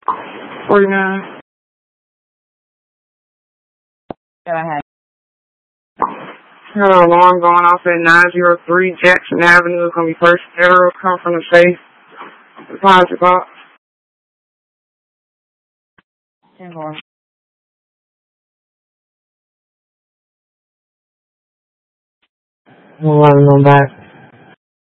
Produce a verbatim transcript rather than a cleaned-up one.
forty-nine. Go ahead. Got an alarm going off at nine oh three Jackson Avenue. It's going to be First Federal. Come from the safe deposit box. ten four. I'm running them back.